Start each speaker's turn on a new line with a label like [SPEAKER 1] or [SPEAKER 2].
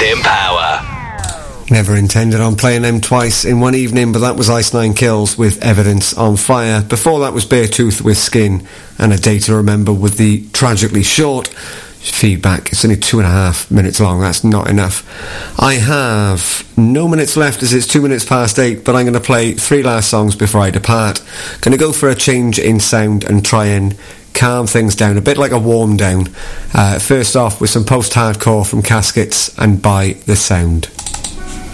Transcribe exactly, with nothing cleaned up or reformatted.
[SPEAKER 1] in Power.
[SPEAKER 2] Never intended on playing them twice in one evening, but that was Ice Nine Kills with Evidence on Fire. Before that was Beartooth with Skin, and A Day to Remember with the tragically short feedback. It's only two and a half minutes long. That's not enough. I have no minutes left as it's two minutes past eight, but I'm going to play three last songs before I depart. Going to go for a change in sound and try and calm things down, a bit like a warm down. Uh, first off with some post-hardcore from Caskets and By the Sound.